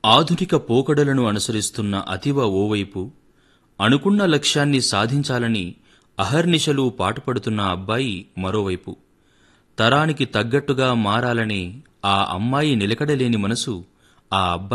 ఆధునిక పోకడలను అనుసరిస్తున్న అతివ ఓవైపు, అనుకున్న లక్ష్యాన్ని సాధించాలని అహర్నిశలు పాటుపడుతున్న అబ్బాయి మరోవైపు. తరానికి తగ్గట్టుగా మారాలనే ఆ అమ్మాయి నిలకడలేని మనసు ఆ అబ్బాయి